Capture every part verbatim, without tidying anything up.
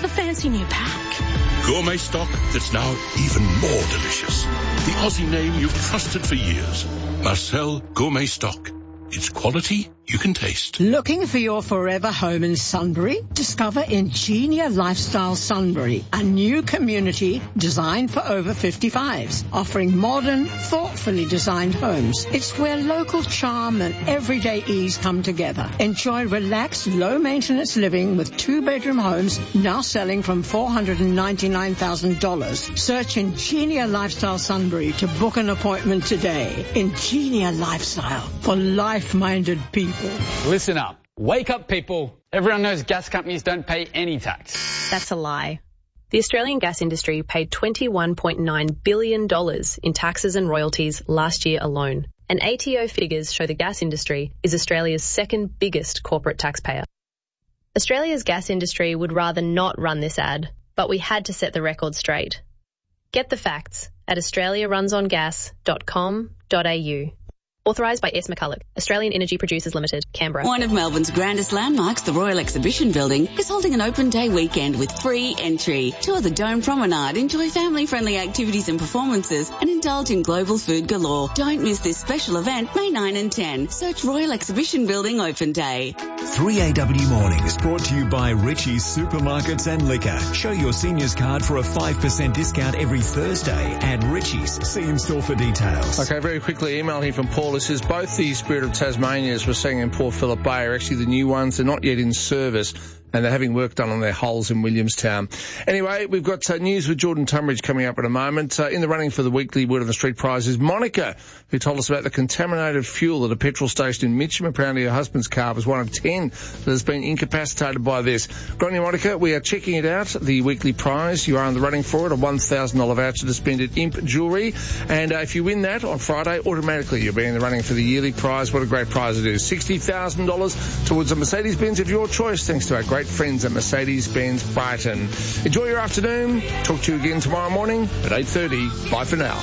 fancy new pack. Gourmet stock that's now even more delicious. The Aussie name you've trusted for years. Marcel Gourmet Stock. It's quality you can taste. Looking for your forever home in Sunbury? Discover Ingenia Lifestyle Sunbury, a new community designed for over fifty-fives, offering modern, thoughtfully designed homes. It's where local charm and everyday ease come together. Enjoy relaxed, low-maintenance living with two-bedroom homes now selling from four hundred ninety-nine thousand dollars. Search Ingenia Lifestyle Sunbury to book an appointment today. Ingenia Lifestyle for life-minded people. Listen up. Wake up, people. Everyone knows gas companies don't pay any tax. That's a lie. The Australian gas industry paid twenty-one point nine billion dollars in taxes and royalties last year alone. And A T O figures show the gas industry is Australia's second biggest corporate taxpayer. Australia's gas industry would rather not run this ad, but we had to set the record straight. Get the facts at australia runs on gas dot com dot a u. Authorised by S. McCulloch, Australian Energy Producers Limited, Canberra. One of Melbourne's grandest landmarks, the Royal Exhibition Building, is holding an open day weekend with free entry. Tour the Dome Promenade, enjoy family-friendly activities and performances, and indulge in global food galore. Don't miss this special event, May ninth and tenth. Search Royal Exhibition Building Open Day. three A W Mornings brought to you by Richie's Supermarkets and Liquor. Show your seniors card for a five percent discount every Thursday at Richie's. See in store for details. Okay, very quickly, email here from Paul. This is both the Spirit of Tasmanias we're seeing in Port Phillip Bay are actually the new ones. They're not yet in service, and they're having work done on their hulls in Williamstown. Anyway, we've got uh, news with Jordan Tunbridge coming up in a moment. Uh, in the running for the weekly Word on the Street prize is Monica, who told us about the contaminated fuel at a petrol station in Mitcham. Apparently her husband's car was one of ten that has been incapacitated by this. Good on you, Monica. We are checking it out, the weekly prize. You are in the running for it, a one thousand dollars voucher to spend at Imp Jewellery. And uh, if you win that on Friday, automatically you'll be in the running for the yearly prize. What a great prize it is. sixty thousand dollars towards a Mercedes-Benz of your choice, thanks to our great friends at Mercedes-Benz Brighton. Enjoy your afternoon. Talk to you again tomorrow morning at eight thirty. Bye for now.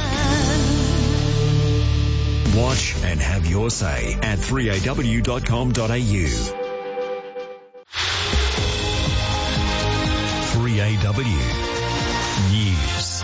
Watch and have your say at three A W dot com dot a u. three A W News.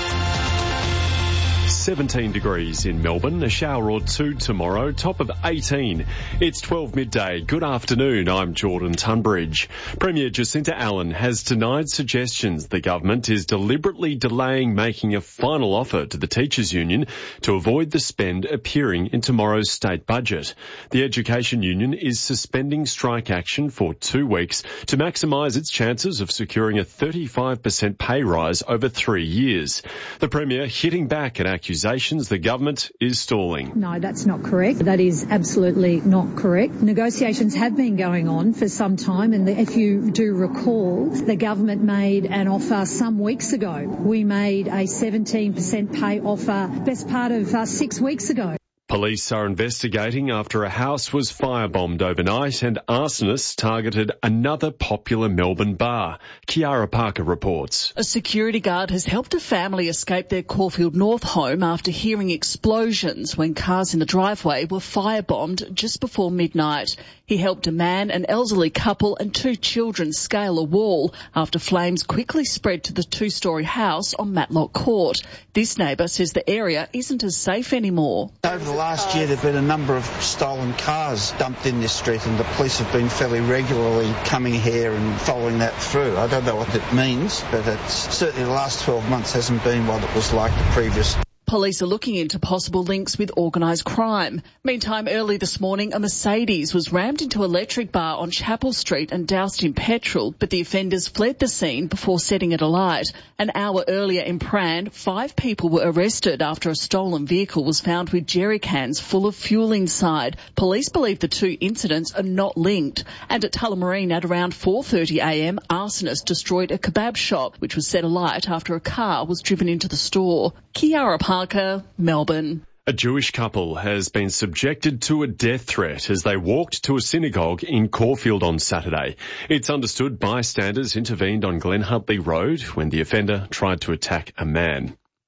seventeen degrees in Melbourne, a shower or two tomorrow, top of eighteen. It's twelve midday. Good afternoon, I'm Jordan Tunbridge. Premier Jacinta Allen has denied suggestions the government is deliberately delaying making a final offer to the Teachers Union to avoid the spend appearing in tomorrow's state budget. The Education Union is suspending strike action for two weeks to maximise its chances of securing a thirty-five percent pay rise over three years. The Premier hitting back at accusations the government is stalling. No, that's not correct. That is absolutely not correct. Negotiations have been going on for some time, and if you do recall, the government made an offer some weeks ago. We made a seventeen percent pay offer best part of uh, six weeks ago. Police are investigating after a house was firebombed overnight and arsonists targeted another popular Melbourne bar. Kiara Parker reports. A security guard has helped a family escape their Caulfield North home after hearing explosions when cars in the driveway were firebombed just before midnight. He helped a man, an elderly couple and two children scale a wall after flames quickly spread to the two-storey house on Matlock Court. This neighbour says the area isn't as safe anymore. Over the last year there have been a number of stolen cars dumped in this street, and the police have been fairly regularly coming here and following that through. I don't know what it means, but it's certainly the last twelve months hasn't been what it was like the previous. Police are looking into possible links with organised crime. Meantime, early this morning, a Mercedes was rammed into an electric bar on Chapel Street and doused in petrol, but the offenders fled the scene before setting it alight. An hour earlier in Prahran, five people were arrested after a stolen vehicle was found with jerry cans full of fuel inside. Police believe the two incidents are not linked. And at Tullamarine at around four thirty a m, arsonists destroyed a kebab shop, which was set alight after a car was driven into the store. Kiara Parker, Melbourne. A Jewish couple has been subjected to a death threat as they walked to a synagogue in Caulfield on Saturday. It's understood bystanders intervened on Glen Huntly Road when the offender tried to attack a man.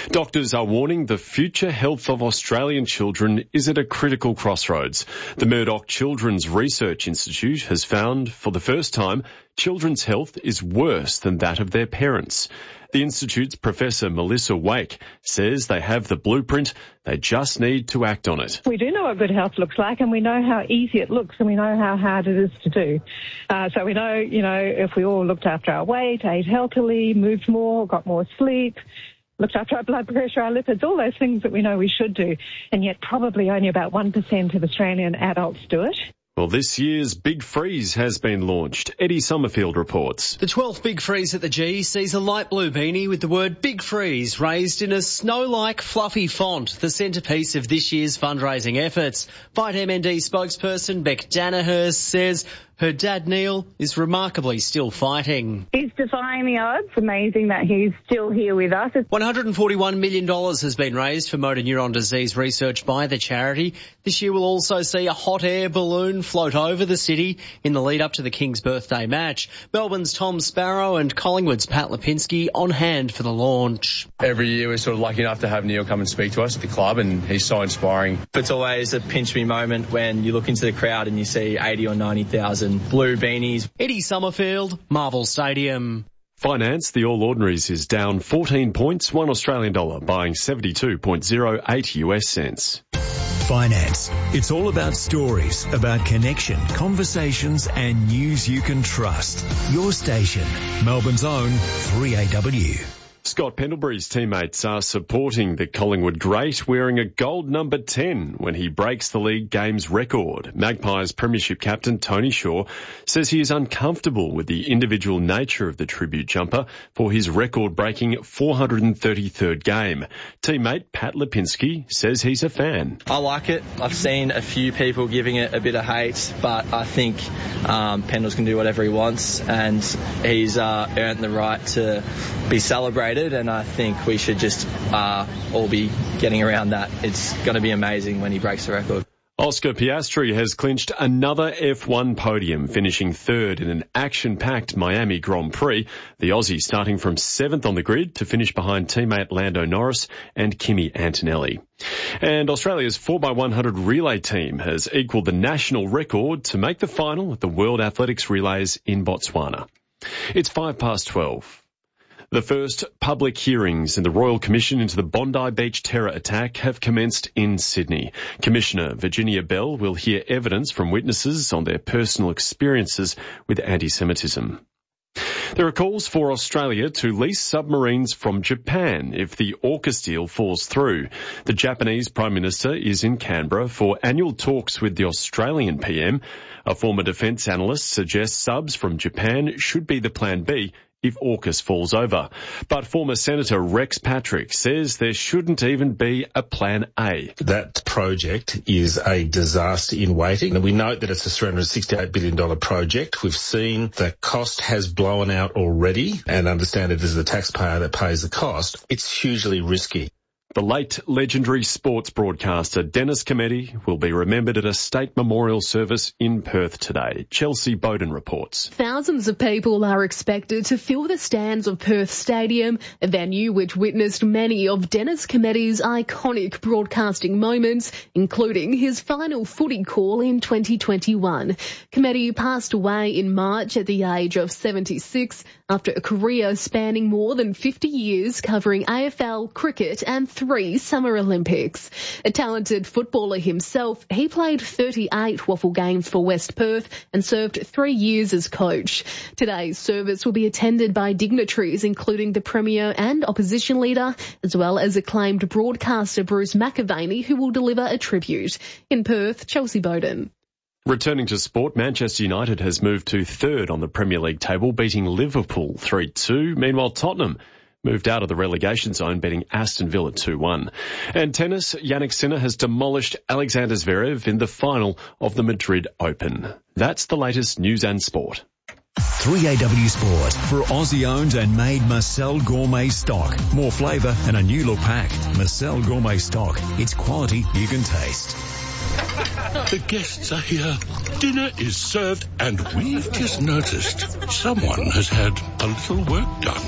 Doctors are warning the future health of Australian children is at a critical crossroads. The Murdoch Children's Research Institute has found, for the first time, children's health is worse than that of their parents. The Institute's Professor Melissa Wake says they have the blueprint, they just need to act on it. We do know what good health looks like, and we know how easy it looks, and we know how hard it is to do. Uh, so we know, you know, if we all looked after our weight, ate healthily, moved more, got more sleep, looked after our blood pressure, our lipids, all those things that we know we should do, and yet probably only about one percent of Australian adults do it. Well, this year's Big Freeze has been launched. Eddie Summerfield reports. The twelfth Big Freeze at the G sees a light blue beanie with the word Big Freeze raised in a snow-like fluffy font, the centrepiece of this year's fundraising efforts. Fight M N D spokesperson Beck Danaher says her dad, Neil, is remarkably still fighting. He's defying the odds. Amazing that he's still here with us. one hundred forty-one million dollars has been raised for motor neuron disease research by the charity. This year we'll also see a hot air balloon float over the city in the lead up to the King's birthday match. Melbourne's Tom Sparrow and Collingwood's Pat Lipinski on hand for the launch. Every year we're sort of lucky enough to have Neil come and speak to us at the club, and he's so inspiring. It's always a pinch me moment when you look into the crowd and you see eighty or ninety thousand blue beanies. Eddie Summerfield, Marvel Stadium. Finance, the All Ordinaries is down fourteen points, one Australian dollar, buying seventy-two point oh eight U S cents. Finance. It's all about stories, about connection, conversations and news you can trust. Your station, Melbourne's own three A W. Scott Pendlebury's teammates are supporting the Collingwood great, wearing a gold number ten when he breaks the league games record. Magpies premiership captain Tony Shaw says he is uncomfortable with the individual nature of the tribute jumper for his record-breaking four hundred thirty-third game. Teammate Pat Lipinski says he's a fan. I like it. I've seen a few people giving it a bit of hate, but I think um, Pendles can do whatever he wants, and he's uh, earned the right to be celebrated. And I think we should just uh, all be getting around that. It's going to be amazing when he breaks the record. Oscar Piastri has clinched another F one podium, finishing third in an action-packed Miami Grand Prix. The Aussie starting from seventh on the grid to finish behind teammate Lando Norris and Kimi Antonelli. And Australia's four by one hundred relay team has equalled the national record to make the final at the World Athletics Relays in Botswana. It's five past twelve. The first public hearings in the Royal Commission into the Bondi Beach terror attack have commenced in Sydney. Commissioner Virginia Bell will hear evidence from witnesses on their personal experiences with anti-Semitism. There are calls for Australia to lease submarines from Japan if the AUKUS deal falls through. The Japanese Prime Minister is in Canberra for annual talks with the Australian P M. A former defence analyst suggests subs from Japan should be the plan B if AUKUS falls over. But former Senator Rex Patrick says there shouldn't even be a plan A. That project is a disaster in waiting. And we note that it's a three hundred sixty-eight billion dollars project. We've seen the cost has blown out already, and understand it is the taxpayer that pays the cost. It's hugely risky. The late legendary sports broadcaster Dennis Cometti will be remembered at a state memorial service in Perth today. Chelsea Bowden reports. Thousands of people are expected to fill the stands of Perth Stadium, a venue which witnessed many of Dennis Cometti's iconic broadcasting moments, including his final footy call in twenty twenty-one. Cometti passed away in March at the age of seventy-six after a career spanning more than fifty years covering A F L, cricket and three Summer Olympics. A talented footballer himself, he played thirty-eight waffle games for West Perth and served three years as coach. Today's service will be attended by dignitaries including the Premier and Opposition Leader, as well as acclaimed broadcaster Bruce McAvaney, who will deliver a tribute. In Perth, Chelsea Bowden. Returning to sport, Manchester United has moved to third on the Premier League table, beating Liverpool three two. Meanwhile, Tottenham moved out of the relegation zone, beating Aston Villa two one. And tennis, Jannik Sinner has demolished Alexander Zverev in the final of the Madrid Open. That's the latest news and sport. three A W Sport for Aussie-owned and made Marcel Gourmet stock. More flavour and a new look pack. Marcel Gourmet stock. It's quality you can taste. The guests are here. Dinner is served, and we've just noticed someone has had a little work done.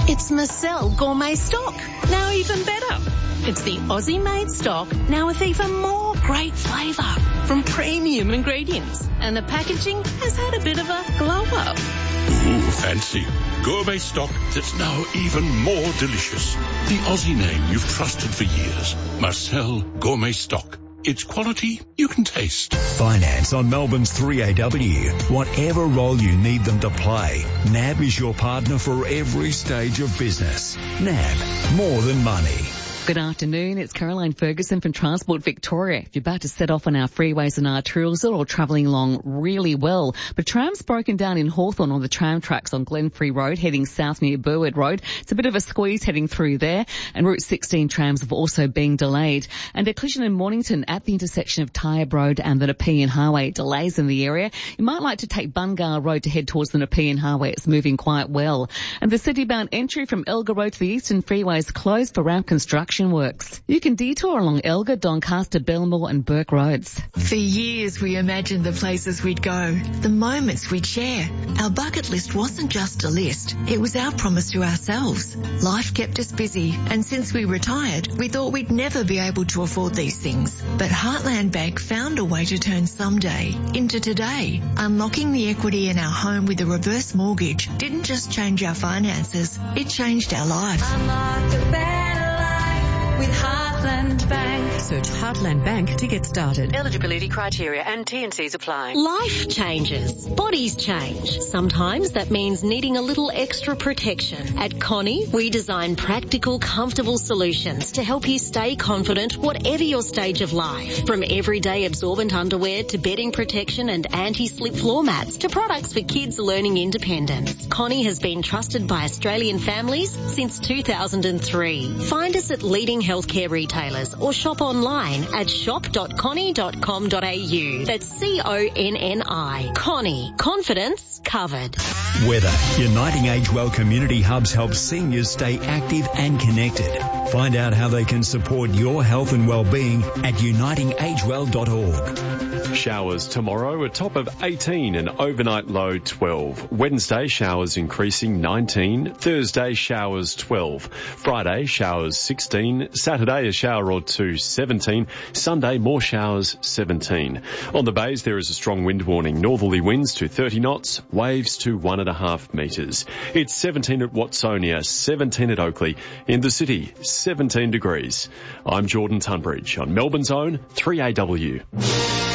It's Marcel Gourmet Stock, now even better. It's the Aussie-made stock, now with even more great flavour from premium ingredients. And the packaging has had a bit of a glow-up. Ooh, fancy. Gourmet stock that's now even more delicious. The Aussie name you've trusted for years. Marcel Gourmet Stock. It's quality you can taste. Finance on Melbourne's three A W. Whatever role you need them to play, N A B is your partner for every stage of business. N A B, more than money. Good afternoon, it's Caroline Ferguson from Transport Victoria. If you're about to set off on our freeways and arterials, they're all travelling along really well. But tram's broken down in Hawthorn on the tram tracks on Glenfrey Road, heading south near Burwood Road. It's a bit of a squeeze heading through there. And Route sixteen trams have also been delayed. And a collision in Mornington at the intersection of Tyre Road and the Nepean Highway. Delays in the area. You might like to take Bungar Road to head towards the Nepean Highway. It's moving quite well. And the city-bound entry from Elgar Road to the Eastern Freeway is closed for ramp construction works. You can detour along Elgar, Doncaster, Belmore and Burke Roads. For years we imagined the places we'd go, the moments we'd share. Our bucket list wasn't just a list, it was our promise to ourselves. Life kept us busy, and since we retired, we thought we'd never be able to afford these things. But Heartland Bank found a way to turn someday into today. Unlocking the equity in our home with a reverse mortgage didn't just change our finances, it changed our lives. Unlock the better life with Heartland Bank. Search Heartland Bank to get started. Eligibility criteria and T and Cs apply. Life changes. Bodies change. Sometimes that means needing a little extra protection. At Connie, we design practical, comfortable solutions to help you stay confident whatever your stage of life. From everyday absorbent underwear to bedding protection and anti-slip floor mats to products for kids learning independence. Connie has been trusted by Australian families since two thousand three. Find us at leading healthcare retailers or shop online at shop dot connie dot com dot a u. That's C O N N I. Connie. Confidence covered. Weather. Uniting Age Well Community Hubs helps seniors stay active and connected. Find out how they can support your health and well-being at uniting age well dot org. Showers tomorrow, a top of eighteen and overnight low twelve. Wednesday, showers increasing nineteen. Thursday, showers twelve. Friday, showers sixteen. Saturday, a shower or two, seventeen. Sunday, more showers, seventeen. On the bays, there is a strong wind warning. Northerly winds to thirty knots, waves to one and a half metres. It's seventeen at Watsonia, seventeen at Oakley. In the city, seventeen degrees. I'm Jordan Tunbridge on Melbourne's own three A W.